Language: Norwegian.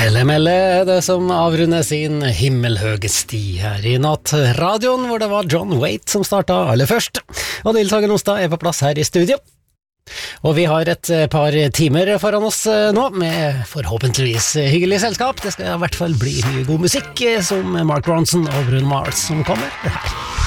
LML det som avrunder sin himmelhøge sti her i nattradioen, hvor det var John Waite som startet aller først, og deltakeren hos da på plass her i studio. Og vi har et par timer foran oss nå, med forhåpentligvis hyggelig selskap. Det skal i hvert fall bli mye god musikk, som Mark Ronson og Bruno Mars som kommer.